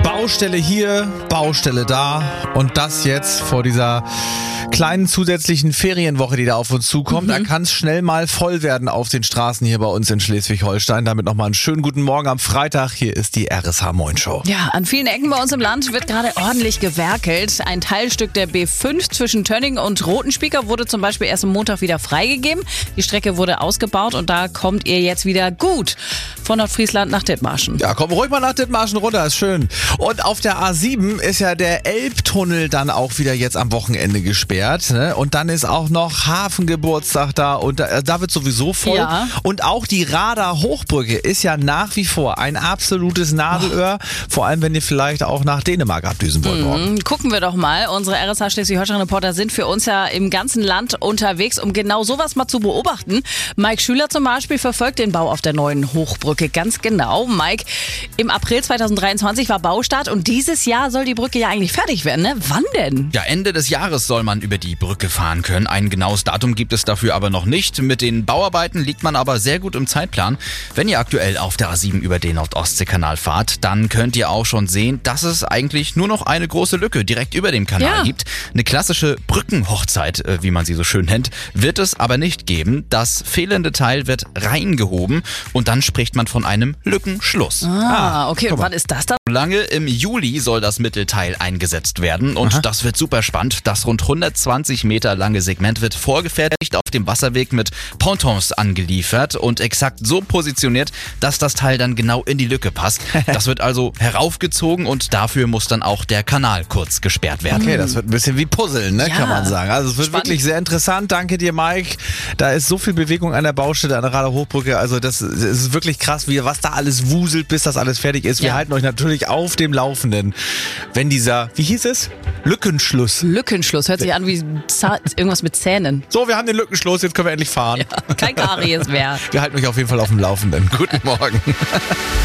Baustelle hier, Baustelle da und das jetzt vor dieser kleinen zusätzlichen Ferienwoche, die da auf uns zukommt. Da kann es schnell mal voll werden auf den Straßen hier bei uns in Schleswig-Holstein. Damit nochmal einen schönen guten Morgen am Freitag. Hier ist die RSH Moin Show. Ja, an vielen Ecken bei uns im Land wird gerade ordentlich gewerkelt. Ein Teilstück der B5 zwischen Tönning und Rotenspieker wurde zum Beispiel erst am Montag wieder freigegeben. Die Strecke wurde ausgebaut und da kommt ihr jetzt wieder gut von Nordfriesland nach Dithmarschen. Ja, komm ruhig mal nach Dithmarschen runter, ist schön. Und auf der A7 ist ja der Elbtunnel dann auch wieder jetzt am Wochenende gesperrt. Ne? Und dann ist auch noch Hafengeburtstag da und da wird sowieso voll. Ja. Und auch die Radar Hochbrücke ist ja nach wie vor ein absolutes Nadelöhr. Vor allem, wenn ihr vielleicht auch nach Dänemark abdüsen wollt morgen. Gucken wir doch mal. Unsere RSH Schleswig-Holstein-Reporter sind für uns ja im ganzen Land unterwegs, um genau sowas mal zu beobachten. Mike Schüler zum Beispiel verfolgt den Bau auf der neuen Hochbrücke ganz genau. Mike, im April 2023 war Baustart und dieses Jahr soll die Brücke ja eigentlich fertig werden, ne? Wann denn? Ja, Ende des Jahres soll man über die Brücke fahren können. Ein genaues Datum gibt es dafür aber noch nicht. Mit den Bauarbeiten liegt man aber sehr gut im Zeitplan. Wenn ihr aktuell auf der A7 über den Nord-Ostsee-Kanal fahrt, dann könnt ihr auch schon sehen, dass es eigentlich nur noch eine große Lücke direkt über dem Kanal gibt. Eine klassische Brückenhochzeit, wie man sie so schön nennt, wird es aber nicht geben. Das fehlende Teil wird reingehoben und dann spricht man von einem Lückenschluss. Okay. Und wann ist das dann? Lange im Juli soll das Mittelteil eingesetzt werden und das wird super spannend. Das rund 120 Meter lange Segment wird vorgefertigt auf dem Wasserweg mit Pontons angeliefert und exakt so positioniert, dass das Teil dann genau in die Lücke passt. Das wird also heraufgezogen und dafür muss dann auch der Kanal kurz gesperrt werden. Okay, das wird ein bisschen wie Puzzeln, ne, kann man sagen. Also es wird wirklich sehr interessant. Danke dir, Mike. Da ist so viel Bewegung an der Baustelle, an der Radar Hochbrücke. Also das ist wirklich krass, was da alles wuselt, bis das alles fertig ist. Wir halten euch natürlich auf dem Laufenden, wenn dieser, wie hieß es? Lückenschluss. Lückenschluss, hört sich an wie irgendwas mit Zähnen. So, wir haben den Lückenschluss, jetzt können wir endlich fahren. Ja, kein Karies mehr. Wir halten euch auf jeden Fall auf dem Laufenden. Guten Morgen.